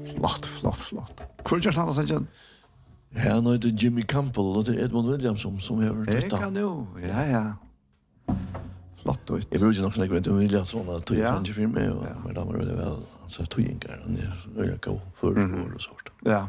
Flott. Hvor gjør han sen? Ja, nå det Jimmy Campbell og det Edmund Williams som har hørt det. Kan jo, ja. Flott ut. Jeg bruker nok snakke med Edmund Williams sånn at tog han ikke for meg, og da var det vel, han sa togjengar, han er gå førskår og sånt. Ja,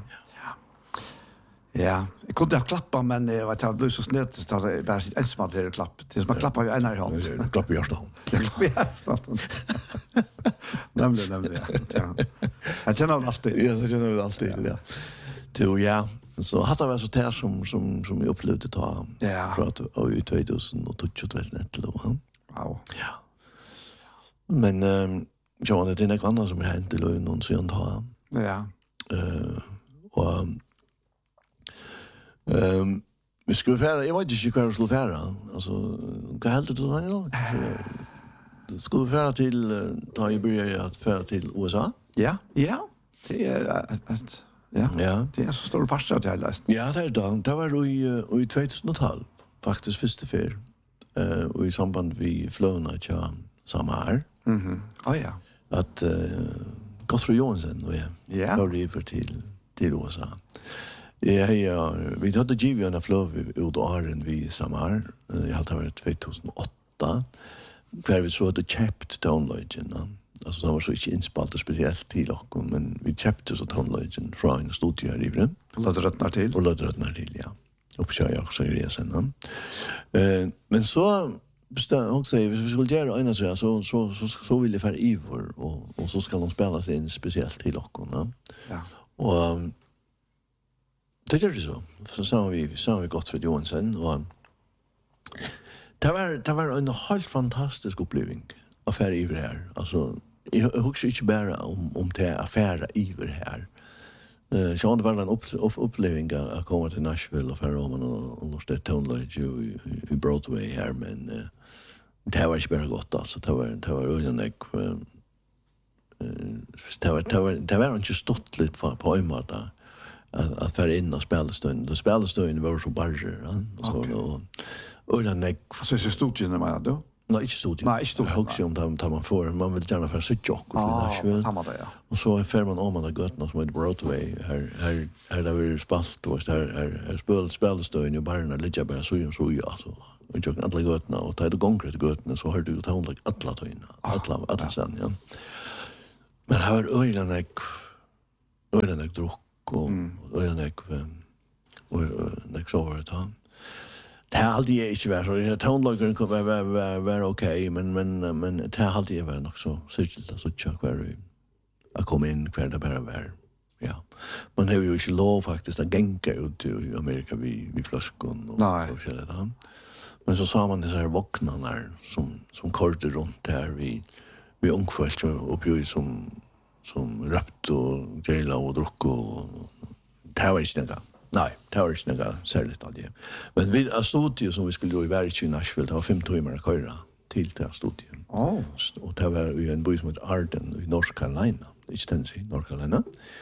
jeg kunne ha klappet, men jeg vet, jeg ble så snett, så det bare sitt ensmadler klapp. Det som har klappet i en her hånd. Det klapper i hjertet. Det klapper i hjertet. Nemlig, ja. Jeg kjenner det alltid. Ja, det kjenner vi alltid, ja. Ja, så hatt det var så det som vi opplevde ta fra i 2000 og 2021. Wow. Ja. Men ja, det er noe annet som hendt i løgnen siden ta. Ja. Og vi skulle fære, jeg vet ikke hva vi skulle fære. Altså, hva heldt du da? Skulle vi fære til, da jeg begynte å fære til USA? Ja. Det et Ja, det så stor parst av det hele. Ja, det da. Det var i 2012, faktisk første fer, og i samband vi fløvna til Samar. Ja. At Gottfried Johansen og jeg var river til USA. Vi hadde givet en fløv ut av åren vi Samar. Jeg hadde vært 2008, hver vi så hadde kjøpt downloaden. Alltså det var så inte inspalt speciellt till och men vi köpte så tonlagen från en studio här i Ivren. Och lade rötnar till. Ja. Och så jag också resan. Men så bestämde också vi skulle göra en så ville för Ivor och så ska de spela sig in speciellt till och Ja. Och det gör det så. Så sa vi Gottfried Johansen och det var en helt fantastisk upplevelse affär i här. Alltså jag huskar inte bara om det affärer i här. Så det var en upplevelse att komma till Nashville och färra om och stå tonlöj i Broadway här, men det var inte bara gott alltså. Det var det var inte stått lite på ömmarna att färra in och spelstön var så barger och så och den så studien man då. Nej, inte studion. Nej, inte studion. Jag också om man får, man vill gärna för sig jock och så Nashville. Samma det, ja. Och så är man om man götna som heter Broadway. Här där vi spalt och här spelstön i barnen ligger bara så alltså. Och jag kan alla götna och ta det konkret götna så har du ta hon alla tojna. Alla sen, ja. Men här var öjlanek druck och öjlanek och nek så var det han. Det har alltid ikke vært, så tonelagen kan være okej, men det har alltid vært nok så sykelt, så tjokk hver å komme inn hver det bare var. Ja. Man har jo ikke lov faktisk å genka ut i Amerika vi fløsken og forskjellig da. Men så sa man disse her våknene som korte rundt her vi ungfølt oppi som røpt og gjeila og drukk og det var ikke noe. Nej, det var inte något särskilt aldrig. Men vi studion som vi skulle då i Världs i Nashville, det var 5 timmar att köra till studion. Och det var i en by som heter Arden i North Carolina. Inte Tennessee, North Carolina.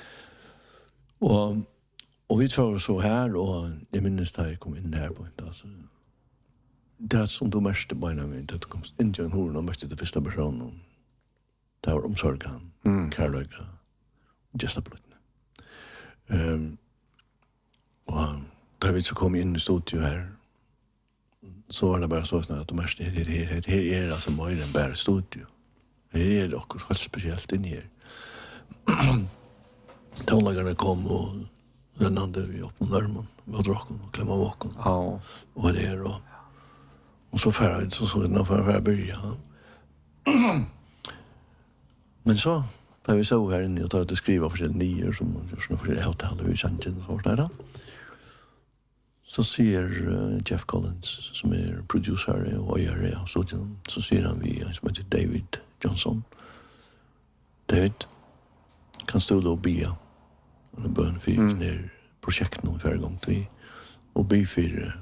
Och vi var så här och jag minns att jag kom in här på inte. Alltså, det som du märkte på en av mig, att du kom in i en horn och märkte det första personen. Det var omsorgen, kärlöga, just a blöjtne. Och då vi så kom in i studio här så var det bara så snart att de märkte här alltså mer än bara studio. Det är också helt speciellt in här. Tonlagarna kom och rennande vi upp på närman. Vi var draken och klämma vaken. Ja. Och det är då. Och så färdigt så det när för börja. Men så där vi så här inne och tar att skriva för sig nior som just nu för det hotell vi chanten och så där. Så ser Jeff Collins som är producer och gör så ser han vi som heter David Johnson. David kan stå då bia och bön för när projektet någon för gång till och be för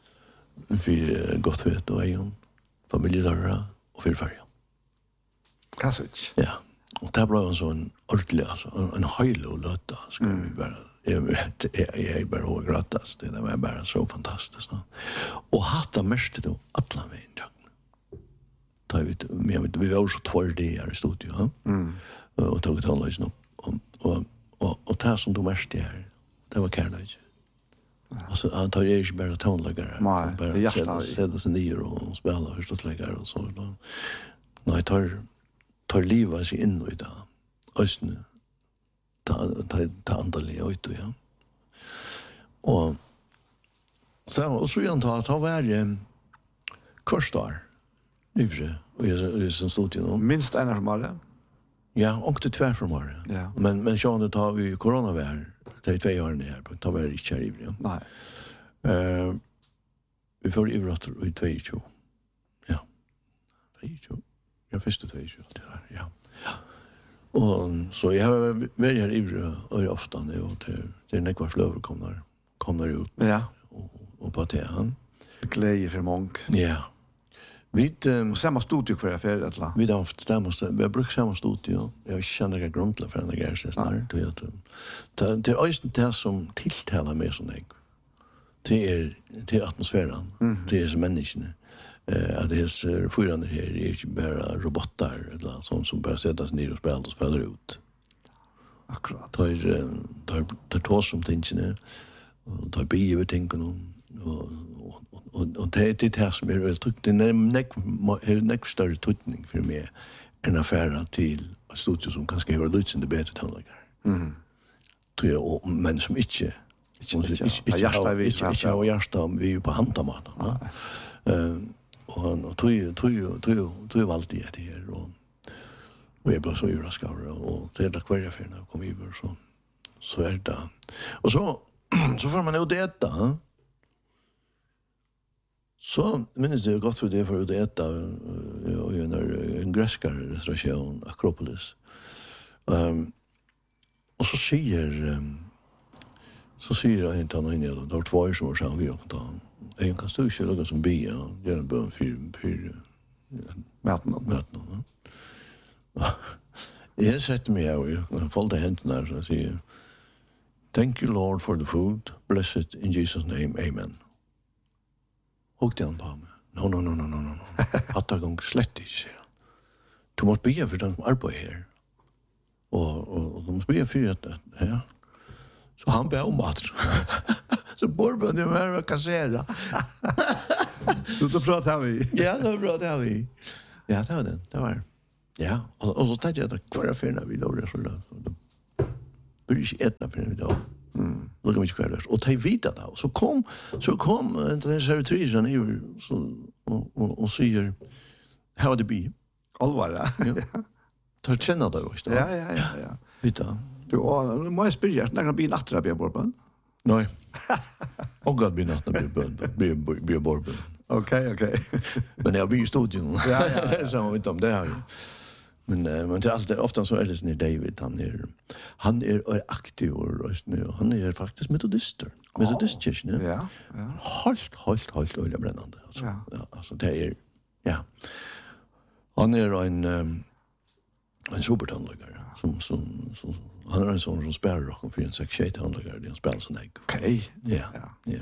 gott vet och egen familjedörra och för färja. Kassage. Ja. Och det blev en sån ordentlig alltså en höjl och löta ska vi bara jag är bara och grattas det var bara så fantastiskt då. Och hatta mest då alla vägen. Då vi var så 2 dagar i studion. Och tog det alldeles nu och och det som du mest här, det var kärlek. Alltså han tar ju inte bara tonläggare. Nej, det är hjärtat. Sätta sig ner och spela förståsläggare och så. Nej, tar livet sig in i det. Östen ta andliga ut ja. Och så jag antar att han var kurstar. Ivre och jag som stod ju Minst en från Marre. Ja, och det tvär från Marre. Ja. Men så det tar vi coronavär. Det är 2 år ner på tar vi inte ivre. Nej. Vi får ivre i 22. Ja. 22. Jag förstår 22 ja. Och så jag har varit här ivre och ofta nu och det är när kvar flöver kommer ut. Ja. Och på det han. Glädje för många. Ja. Vi samma studio för affär eller? Vi har haft vi har brukt samma studio. Jag känner det grundligt för den där snart du vet. Det är just det som tilltalar mig så mycket. Det är atmosfären. Det är som människorna. Att det är förande här är inte bara robotar eller sånt som bara sätter sig ner och spelar och spelar ut. Akkurat. Tar tås som tingene och tar biöver tingen och det är det som är väldigt tryckt. Det är näck större tryckning för mig än affärer till studio som kanske har lyssnat bättre tonläggare. Tror jag, men som inte har hjärta vi är på handamaten. Och tog ju alltid det här och jag blev så överraskad och det där kvar jag när jag kom över så är det. Och så får man ju det äta. Så minns jag gott för det för att äta och en gräskare restaurang Akropolis. Och så säger jag inte han inne då 2 år som var så vi och då. Jag kan stå och lägga som bia, göra en bön för maten. Jag sätter mig och jag följde händerna där och säger Thank you Lord for the food, bless it in Jesus name, amen. Hugde han på mig. No. Att jag gång slett inte, säger han. Du måste bia för den som arbetar här. Och de måste bia för att ja. Så han ber om mat. Så borbön jag med att kassera. Så då pratar vi. Ja, då pratar vi. Ja, det var det. Det var. Ja, och så tänkte jag att kvar affärerna vi då så då. Började inte äta för det då. Lugga mig kvar där. Och ta vita då. Så kom den servitrisen i så och säger how to be. Allvar. Ja. Tar känna då just. Ja. Vita. Du må jag spyrja när kan bli nattra be borbön. Nej. Och god bli nattra be borbön. Okej. Men jag blir i studion. Ja. Så man vet om det här. Men det är alltid ofta så är det när David han är aktiv och nu han är faktiskt metodister. Metodistkyrkan. Ja. Halt öliga brännande alltså. Ja, alltså det är han är en supertandläkare som han är en sån som spelar och för en 6-8 tandläkare det spelar så nej. Okej. Ja.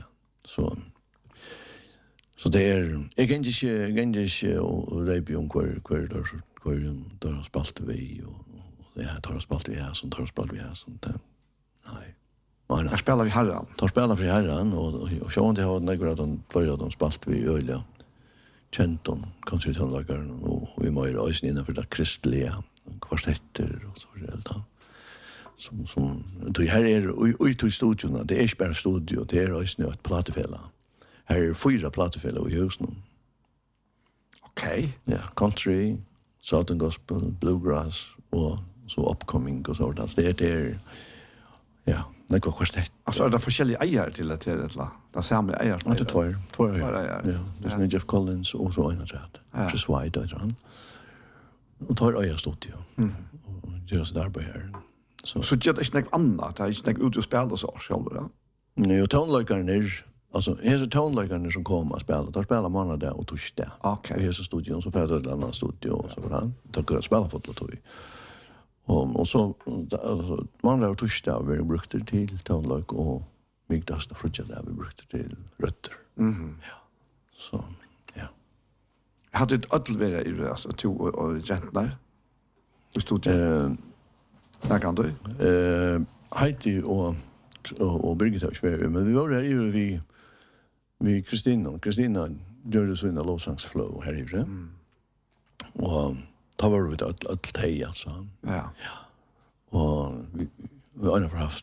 Så det är jag kan inte och rejpa om kvar där har spalt vi och ja tar spalt vi här som där. Nej. Där spelar vi herran. Tar spelar för herran och så inte har några de spalt vi öliga. Kenton konsertantläkaren och vi måste ösna innanför det kristliga kvartetter och så vidare. Som du här är ut i studion det är inte bara studio det är ösna ett platefälla. Här är 4 platefälla i husen. Okej. Ja, country, southern gospel, bluegrass och så upcoming och så där. Det är ja, det går kvartett. Alltså det forskjellige eier til det eller det er samme eier. Ja, det två. Ja. Det är Jeff Collins och så en annan. Just wide där han. Och tar eier studio. Och gör så där på här. Så det är inte något annat, det är inte något ut och spela så själv då. Nej, och tonläkaren alltså är tonläkaren som kommer att spela. Då spelar man där och torsdag. Okej. Vi är så studion så för det en annan studio och så där. Då kan jag spela fotboll. Och så alltså man där torsdag vi brukte till tonläk och migdas och frutja där vi brukte till rötter. Ja. Så ja. Hade ett ödelvera i det alltså to och gentnar. Du stod där. När kan du? Heidi og Birgit har ikke men vi var her vi Kristina. Kristina gjør det sånne lovsangsflow her i det. Og da var vi et teg, altså. Ja. Og vi har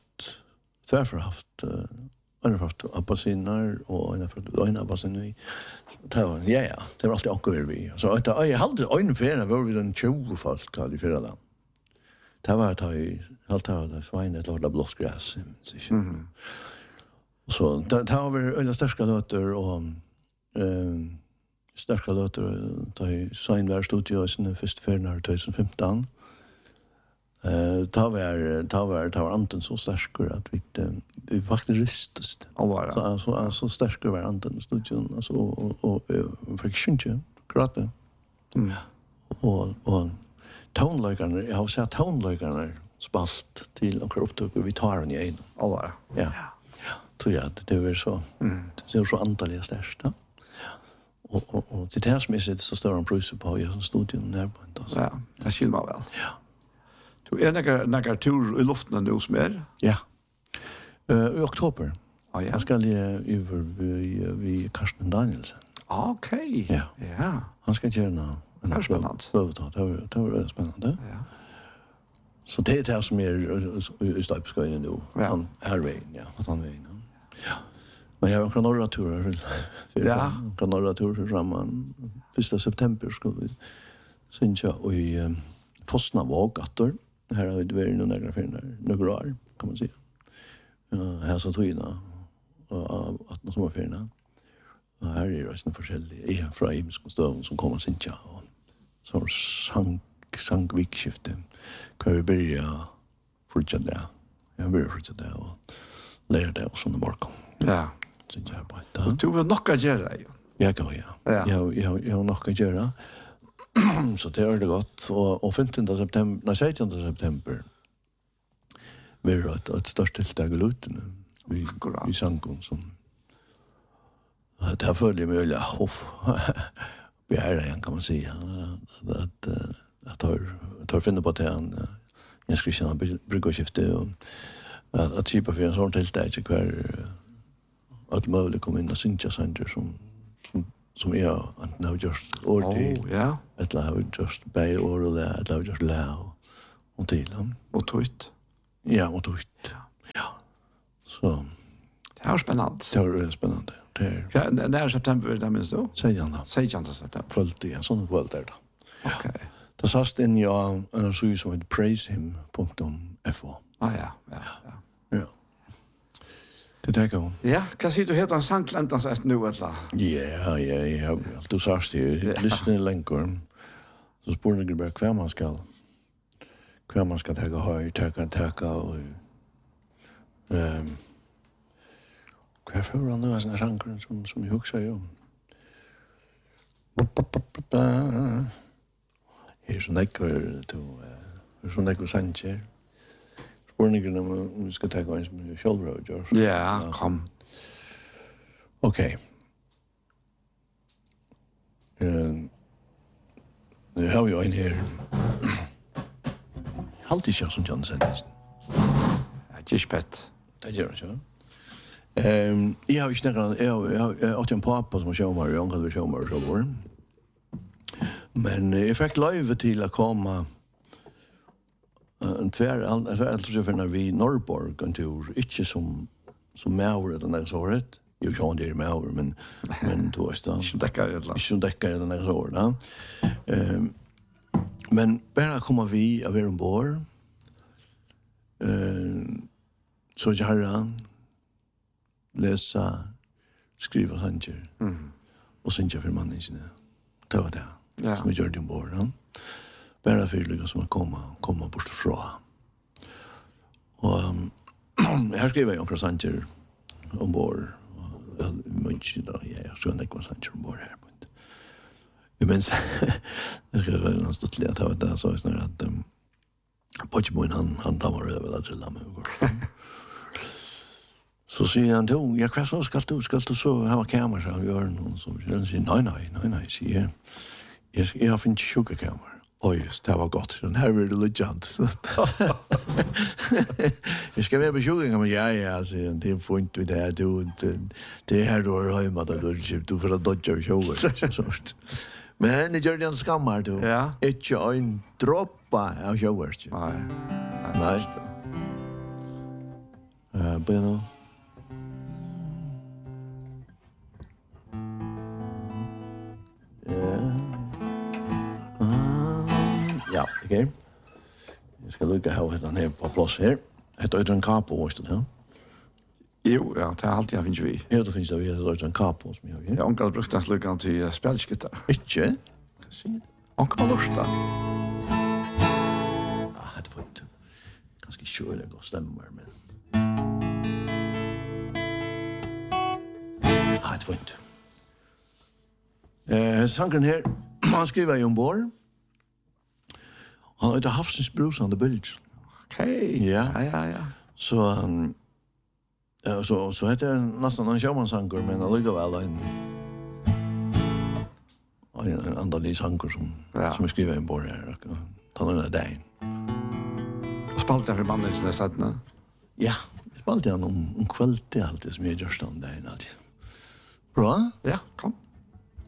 haft appelsiner og appelsiner. Det var alltid akkurat vi. Så jeg hadde øyneferiene var vi den 20 folk i Fyrland. Det var det sveinet eller det blåsgræs. Så det har vi øyne sterske løter og sterske løter da i Sveinvær studio i første ferien 2015. Det var anten så sterkere at vi faktisk ristest. Så sterkere var anten i studion og fikk skjønne grate. Og toneløkerne, jeg har sett toneløkerne spalt til noen opptøk vi tar den i egen. Ja. Tror jeg at det var så det var så antaliga størst. Og til det som jeg sitter så står han prøyser på i studion nærmere. Ja, det skiller meg vel. Ja. Du nekker tur i luften nå som Ja. I oktober. Ja. Jeg skal over ved Karsten Danielsen. Ok. Ja. Han skal gjøre noe. Det var spennende. Det var spennende. Ja. Så det det som i Støypskøyene nå. Ja. Han veien, ja. At han veien. Ja. Men jeg har en norraturer. Ja. En norraturer sammen. 1. september skulle vi synge i Fosnavåg atter. Her har vi vært noen nøkker år, kan man si. Her så togene av 18 sommerferiene. Og her er det forskjellige fra Imskens støven som kommer synge. Og så sangvikskifte. Hva vi begynner fortsatt det. Jeg begynner fortsatt det og lærer det og sånne morgen. Ja. Synge her på et. Du har nok å gjøre, jo. Jeg har nok å gjøre. Så det det godt. Og 16. september vi et størst tiltak i lutene. Vi sangen som det følger meg veldig vi det igjen, kan man si. At jeg finner på til en Jens Christian Bryggåskifte og at kjipa for en sånn tiltak ikke hver at mulig kom inn og synge sanger som jeg enten har gjort år til eller har gjort bei år og det eller har gjort læ og til og tøyt. Ja, og tøyt. Ja. Så det var spennende. Det var spennende. Det september, det minst du? 16. september. Kvöld, ja, sånn kvöld det da. Ok. Det sast inn en sug som heter praisehim.fo. Ja. Det tenker hun. Ja, hva sier du helt om sangklentens etter nå, eller? Ja, du sast det, lysne lenger. Så spør jeg bare hva man skal teka høy, teka og hva fører han nå av sånne sanger som jeg husker jo? Her så nekker sanger. Spørningen om vi skal teka en som er kjølbrød, George. Ja, kom. Ok. Nu har vi jo en her. Halt ikke som John Sendisen. Ja, Gishpet. Det gjør det, ja. Jeg har ikke snakket, jeg har en pappa som har sjåmar, jeg har ikke sjåmar så vår. Men jeg fikk løyve til å komme en tvær vi Norrborg en tur, ikke som maur eller noe såret. Jo, ikke det maur, men du vet da. Ikke som dekker eller? Ikke som dekker eller noe såret, da. Men bare kommer vi av her ombord, så ikke herren, lesa, skriva sanger, og synge for mannen sine. Det var det, som vi gjør det ombord. Bare for som komma bort fra. Og her skriver jeg om fra sanger ombord. Mye da, jeg skriver ikke om sanger ombord her. Jeg minns, jeg skal være noe stuttelig at jeg vet det, så jeg snart at Pochmoen, han dammer over at trilla meg. Så sier han til, ja, hva så skal du så ha kamera, så han gjør noen, så han sier, nei, sier jeg har finnet sjukekamera. just, det var gott. Den här blir det legend. Jag ska vara på 20, men ja, alltså, det får inte det. Det här du har hemma, du får att dodja och shower. Men det gör det en skammar, du. Ja. Inte en droppa av shower. Nej. Bueno. Ja, okej. Jag ska lukka ha den här på plats här. Det är en capo, visst det? Jo, ja, det är alltid jag finns vi. Ja, det finns det. Det är en capo som jag har. Jag har brukt den slukan till spelskitar. Ikke? Hva sier det? Onkel på lörsta. Ja, det var inte ganska kjølig og stemmer, men... Ja, det var inte. Sankeren her, han skriver jo ombord. Han heter Havsens brusande bølg. Okej. Ja. Så heter det nästan en sjömansanker, men allikevel en andalig sanker som skriver ombord her. Ta noen av deg. Och spaltar för mannen som det satt nu. Ja, jeg spalte han om kvalitet alltid som jeg gjør stand deg alltid. Bra? Ja, kom.